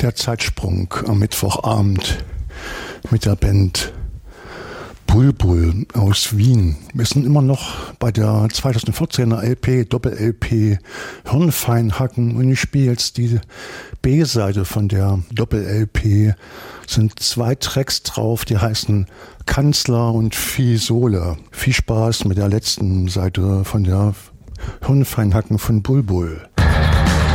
der Zeitsprung am Mittwochabend mit der Band Bulbul aus Wien. Wir sind immer noch bei der 2014er LP, Doppel-LP Hirnfeinhacken, und ich spiele jetzt die B-Seite von der Doppel-LP. Sind 2 Tracks drauf, die heißen Kanzler und Fisole. Viel Spaß mit der letzten Seite von der Hirnfeinhacken von Bulbul.